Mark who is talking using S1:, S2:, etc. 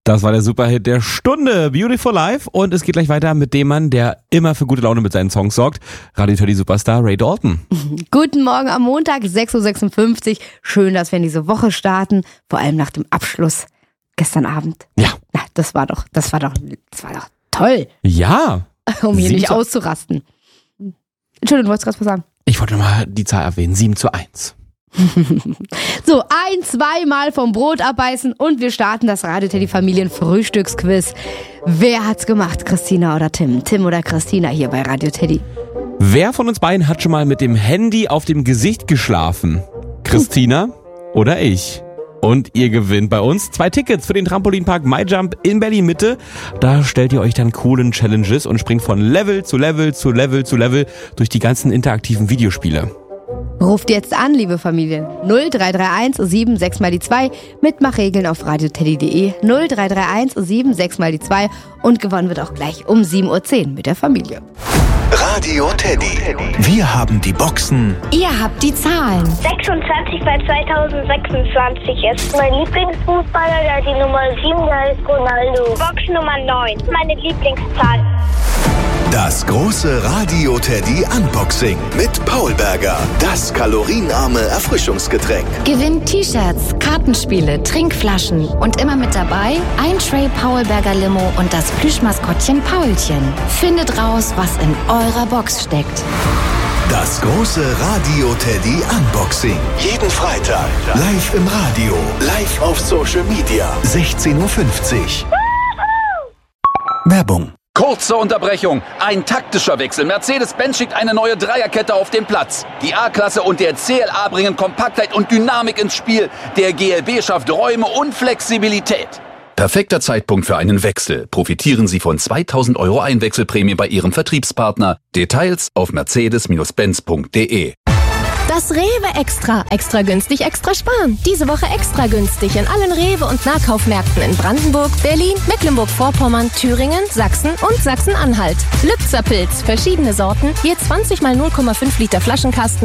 S1: Das war der Superhit der Stunde, Beautiful Life. Und es geht gleich weiter mit dem Mann, der immer für gute Laune mit seinen Songs sorgt. Radio Teddy Superstar Ray Dalton.
S2: Guten Morgen am Montag, 6.56 Uhr. Schön, dass wir in diese Woche starten. Vor allem nach dem Abschluss gestern Abend.
S1: Ja.
S2: Na, das war doch toll.
S1: Ja.
S2: Um hier nicht auszurasten. Entschuldigung, du wolltest gerade was sagen.
S1: Ich wollte nochmal die Zahl erwähnen, 7:1.
S2: So, 1-2 Mal vom Brot abbeißen und wir starten das Radio Teddy Familien Frühstücksquiz. Wer hat's gemacht, Christina oder Tim? Tim oder Christina hier bei Radio Teddy?
S1: Wer von uns beiden hat schon mal mit dem Handy auf dem Gesicht geschlafen? Christina oder ich? Und ihr gewinnt bei uns 2 Tickets für den Trampolinpark MyJump in Berlin-Mitte. Da stellt ihr euch dann coolen Challenges und springt von Level zu Level zu Level zu Level durch die ganzen interaktiven Videospiele.
S2: Ruft jetzt an, liebe Familien. 0331 76 mal die 2. Mitmachregeln auf radioteddy.de. 0331 76 mal die 2. Und gewonnen wird auch gleich um 7:10 Uhr mit der Familie.
S3: Radio Teddy. Wir haben die Boxen.
S4: Ihr habt die Zahlen.
S5: 26 bei 2026 ist mein Lieblingsfußballer, der die Nummer 7, der ist Ronaldo. Box Nummer 9, meine Lieblingszahl.
S3: Das große Radio Teddy Unboxing mit Paul Berger. Das kalorienarme Erfrischungsgetränk.
S4: Gewinnt T-Shirts, Kartenspiele, Trinkflaschen und immer mit dabei ein Tray Paul Berger Limo und das Plüschmaskottchen Paulchen. Findet raus, was in eurer Box steckt.
S3: Das große Radio Teddy Unboxing. Jeden Freitag. Live im Radio. Live auf Social Media. 16:50 Uhr. Werbung.
S6: Kurze Unterbrechung. Ein taktischer Wechsel. Mercedes-Benz schickt eine neue Dreierkette auf den Platz. Die A-Klasse und der CLA bringen Kompaktheit und Dynamik ins Spiel. Der GLB schafft Räume und Flexibilität.
S7: Perfekter Zeitpunkt für einen Wechsel. Profitieren Sie von 2.000 € Einwechselprämie bei Ihrem Vertriebspartner. Details auf mercedes-benz.de.
S8: Das Rewe Extra. Extra günstig, extra sparen. Diese Woche extra günstig in allen Rewe- und Nahkaufmärkten in Brandenburg, Berlin, Mecklenburg-Vorpommern, Thüringen, Sachsen und Sachsen-Anhalt. Lübzer Pilz, verschiedene Sorten, je 20 mal 0,5 Liter Flaschenkasten.